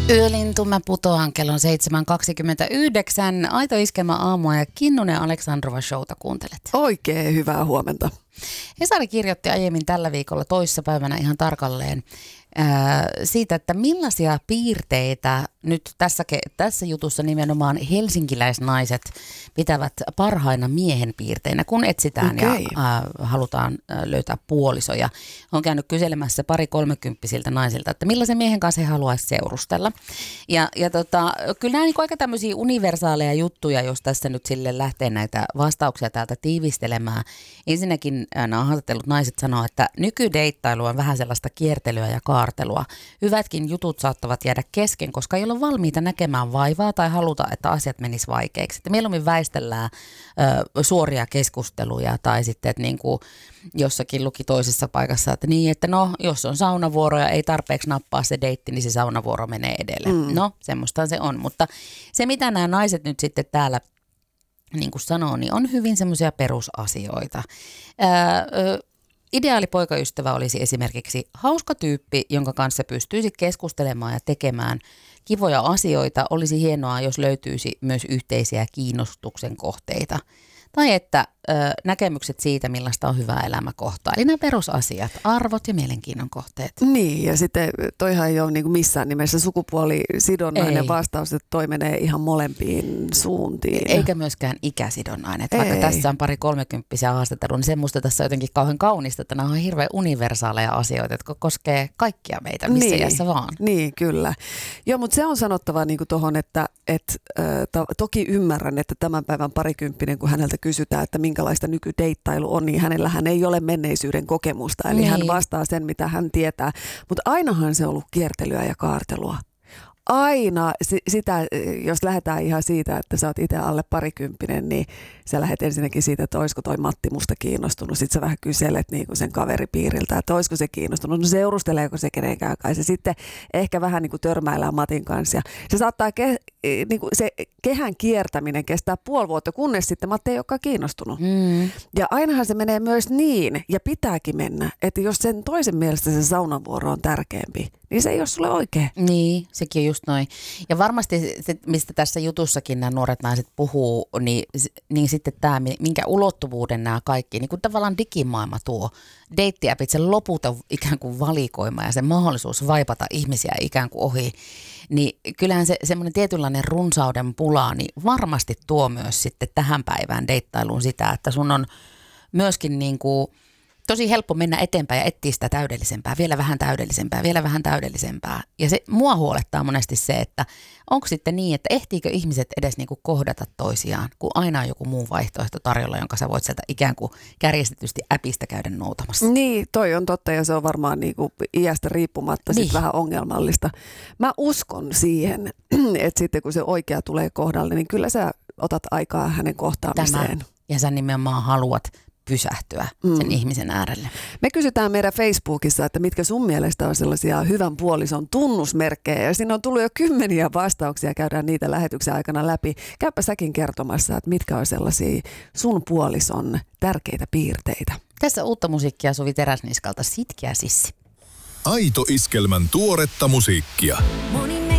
Yölintu, mä putoan kellon 7.29. Aito Iskelmä aamua ja Kinnunen Aleksandrova showta kuuntelet. Oikein hyvää huomenta. Hesari kirjoitti aiemmin tällä viikolla toissapäivänä ihan tarkalleen siitä, että millaisia piirteitä nyt tässä jutussa nimenomaan helsinkiläisnaiset pitävät parhaina miehen piirteinä, kun etsitään ja halutaan löytää puolisoja. Olen käynyt kyselemässä pari 30-vuotiailta naisilta, että millaisen miehen kanssa he haluaisivat seurustella. Ja kyllä nämä niin aika tämmöisiä universaaleja juttuja, jos tässä nyt sille lähtee näitä vastauksia täältä tiivistelemään. Ensinnäkin nämä haastattelut naiset sanoo, että nykydeittailu on vähän sellaista kiertelyä ja kaartelua. Hyvätkin jutut saattavat jäädä kesken, koska ei ole valmiita näkemään vaivaa tai haluta, että asiat menis vaikeiksi. Että mieluummin väistellään suoria keskusteluja tai sitten, että niin kuin jossakin luki toisessa paikassa, että niin, että no, jos on saunavuoro ja ei tarpeeksi nappaa se deitti, niin se saunavuoro menee edelle. No, semmoista se on, mutta se mitä nämä naiset nyt sitten täällä niin kuin sanoo, niin on hyvin semmoisia perusasioita. Ideaali poikaystävä olisi esimerkiksi hauska tyyppi, jonka kanssa pystyisi keskustelemaan ja tekemään kivoja asioita. Olisi hienoa, jos löytyisi myös yhteisiä kiinnostuksen kohteita. Tai että näkemykset siitä, millaista on hyvä elämä kohtaa. Eli nämä perusasiat, arvot ja mielenkiinnon kohteet. Niin, ja sitten toihan ei ole niin kuin missään nimessä sukupuolisidonnainen vastaus, että toi menee ihan molempiin suuntiin. Eikä myöskään ikäsidonnainen. Vaikka tässä on pari 30-vuotiaita haastattelua, niin se musta tässä on jotenkin kauhean kaunista, että nämä on hirveän universaaleja asioita, jotka koskee kaikkia meitä, missä iässä vaan. Niin, kyllä. Joo, mutta se on sanottava niin kuin tuohon, että toki ymmärrän, että tämän päivän parikymppinen, kun häneltä kysytään, että minkälaista nykydeittailu on, niin hänellähän ei ole menneisyyden kokemusta. Eli hän vastaa sen, mitä hän tietää. Mutta ainahan se on ollut kiertelyä ja kaartelua. Aina sitä, jos lähdetään ihan siitä, että sä oot itse alle parikymppinen, niin sä lähdet ensinnäkin siitä, että olisiko toi Matti musta kiinnostunut. Sitten sä vähän kyselet niin kuin sen kaveripiiriltä, että olisiko se kiinnostunut. No seurusteleeko se kenenkään kanssa. Sitten ehkä vähän niin kuin törmäillään Matin kanssa. Ja se saattaa, niin kuin se kehän kiertäminen kestää puoli vuotta, kunnes sitten Matti ei olekaan kiinnostunut. Ja ainahan se menee myös niin, ja pitääkin mennä, että jos sen toisen mielestä se saunavuoro on tärkeämpi, niin se ei ole sulle oikein. Niin, sekin on just noin. Ja varmasti se, mistä tässä jutussakin nämä nuoret naiset puhuu, niin sitten tämä, minkä ulottuvuuden nämä kaikki, niin kuin tavallaan digimaailma tuo, deittiäpit, se loputon ikään kuin valikoima ja se mahdollisuus vaipata ihmisiä ikään kuin ohi, niin kyllähän se semmoinen tietynlainen runsauden pula, niin varmasti tuo myös sitten tähän päivään deittailuun sitä, että sun on myöskin niin kuin tosi helppo mennä eteenpäin ja etsiä sitä täydellisempää, vielä vähän täydellisempää, vielä vähän täydellisempää. Ja se mua huolettaa monesti se, että onko sitten niin, että ehtiikö ihmiset edes niinku kohdata toisiaan, kun aina on joku muu vaihtoehto tarjolla, jonka sä voit sieltä ikään kuin kärjestetysti äpistä käydä noutamassa. Niin, toi on totta ja se on varmaan niinku iästä riippumatta sit vähän ongelmallista. Mä uskon siihen, että sitten kun se oikea tulee kohdalle, niin kyllä sä otat aikaa hänen kohtaamiseen. Ja sä nimenomaan haluat pysähtyä sen ihmisen äärelle. Me kysytään meidän Facebookissa, että mitkä sun mielestä on sellaisia hyvän puolison tunnusmerkkejä. Ja siinä on tullut jo 10 vastauksia, käydään niitä lähetyksen aikana läpi. Käypä säkin kertomassa, että mitkä on sellaisia sun puolison tärkeitä piirteitä. Tässä uutta musiikkia Suvi Teräsniskalta, Sitkeä sissi. Aito Iskelmän tuoretta musiikkia.